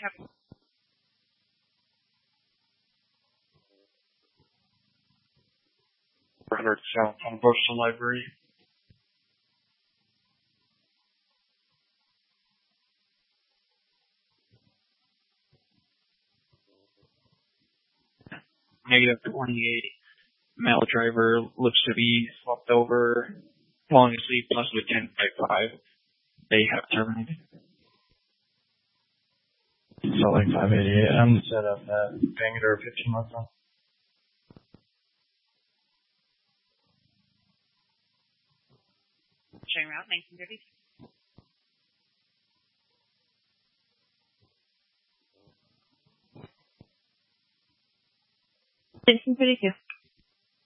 400 South on Boston Library. -28. Male driver looks to be swapped over, falling asleep, possibly 10.5. They have terminated. Salt Lake 588. I'm set up at Bangor 15 months on. Showing route 1932. 1932.